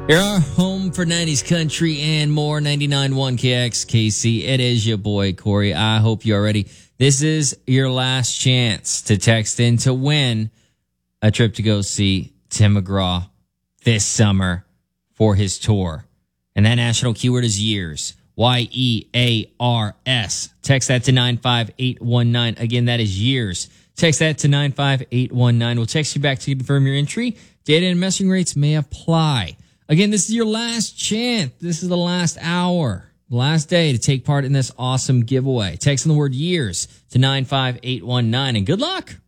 You're our home for 90s country and more. 99.1 KXKC. It is your boy, Corey. I hope you're ready. This is your last chance to text in to win a trip to go see Tim McGraw this summer for his tour. And that national keyword is years. YEARS. Text that to 95819. Again, that is years. Text that to 95819. We'll text you back to confirm your entry. Data and messaging rates may apply. Again, this is your last chance. This is the last hour, last day to take part in this awesome giveaway. Text in the word years to 95819 and good luck.